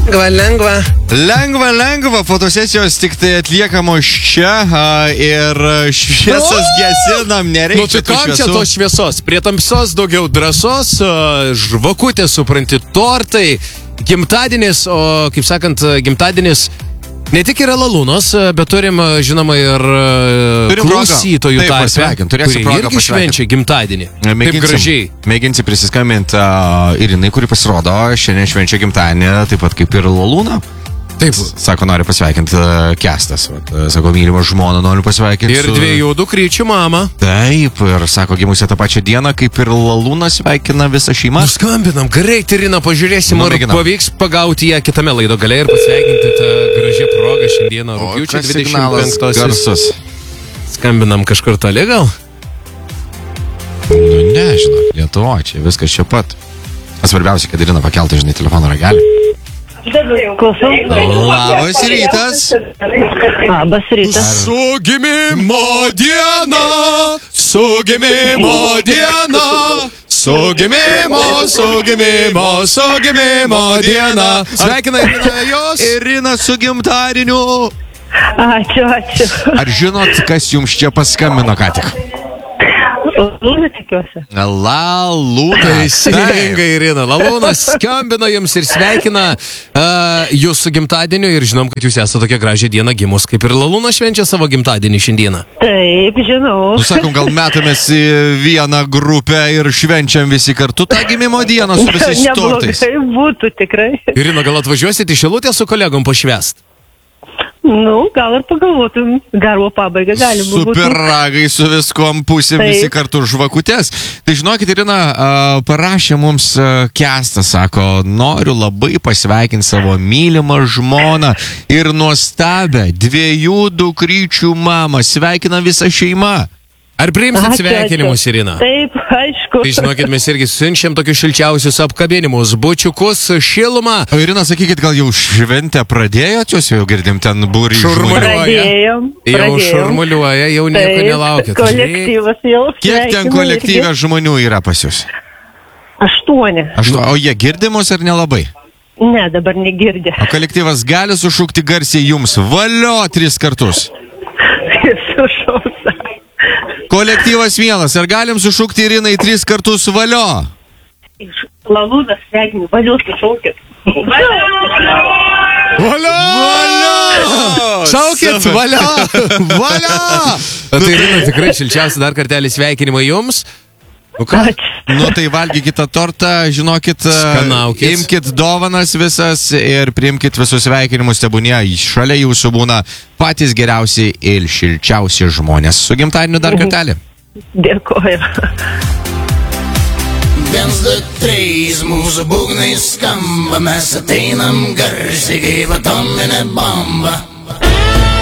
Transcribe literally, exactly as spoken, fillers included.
Lengva, lengva. Lengva, lengva, fotosesijos tik tai atliekamos čia a, ir šviesas gesinam, nereikia. Nu tai kam čia tos šviesos? Prie tamsos daugiau drąsos, a, žvakutė, supranti, tortai, gimtadienis, o kaip sakant, gimtadienis ne tik yra Lalūnos, bet turim, žinoma, ir turim klausytojų tarpe, kurie irgi švenčia gimtadienį. Taip gražiai. Mėginsi prisiskambinti uh, Irinai, kuri pasirodo šiandien švenčia gimtadienį, taip pat kaip ir Lalūna. Taip. Sako, nori pasveikinti uh, Kestas. Uh, sako, mylimą žmoną noriu pasveikinti. Ir su... dviejų dukryčių mamą. Taip, ir sako, gimusi tą pačią dieną, kaip ir Lalūna sveikina visą šeimą. Nuskambinam, greit, Irina, pažiūrėsim, ar pavyks pagauti ją kitame laido gale ir pasveikinti tą gražią progą šiandieną rugpjūčio dvidešimt penktosios. Skambinam kažkur toli gal? Nu, nežinau, Lietuvo, čia viskas čia pat. Svarbiausia, kad Irina pakeltų, žinai, telefono ragelį. Klausau. Labas rytas. Labas rytas. Su gimimo diena, su gimimo diena, su gimimo, su gimimo, su gimimo diena. Sveikina Irina jos. Irina su gimtadieniu. Ačiū, ačiū. Ar žinot, kas jums čia paskambino ką tik? Lalūna tikiuosi. Lalūna. Teisingai, Irina. Lalūnas skambina jums ir sveikina uh, jūsų gimtadieniu ir žinom, kad jūs esate tokia gražią dieną gimus, kaip ir Lalūna švenčia savo gimtadienį šiandieną. Taip, žinau. Nu, sakom, gal metamės į vieną grupę ir švenčiam visi kartu tą gimimo dieną su visais tortais. Neblogai būtų tikrai. Irina, gal atvažiuosite į Šilutę su kolegom pašvęst? Nu, gal ir pagalvotum, garvo pabaigą galima būtų. Super ragai su viskom pusėm, visi kartu žvakutės. Tai žinokit, Irina uh, parašė mums uh, Kestas, sako, noriu labai pasveikinti savo mylimą žmoną ir nuostabę dviejų dukryčių mamą. Sveikina visą šeimą. Ar priimsit sveikinimus, Irina? Taip, aišku. Tai žinokit, mes irgi siunčiam tokius šilčiausius apkabinimus, bučiukus, šilumą. O Irina, sakykit, gal jau šventę pradėjot, jūs jau girdim ten būrį žmonių. Pradėjom, Jau pradėjom. šurmuliuoja, jau nieko Taip, nelaukit. kolektyvas jau. Kiek ten kolektyve žmonių yra pas jūs? Aštuoni. Aštu... O jie girdimus ar nelabai? Ne, dabar negirdė. O kolektyvas gali sušūkti garsiai jums valio tris kartus? Sušausa. Kolektyvas vienas, ar galim sušūkti Irinai tris kartus valio? Iš Lalūnas sveikinu, valio sušaukit. Valio! Valio! Šaukit, valio! Valio! Tai Irina, tikrai šilčiausia dar kartelį sveikinimai jums. Nu ką? Nu tai valgykit tą tortą, žinokit, Skanaukit. imkit dovanas visas ir priimkit visus sveikinimus, tebūnie šalia jūsų būna patys geriausi ir šilčiausi žmonės. Su gimtadieniu dar kartelį. Dėkoju. Viens, du, trys, mūsų būgnai skamba, mes ateinam garsiai kaip atominė bomba.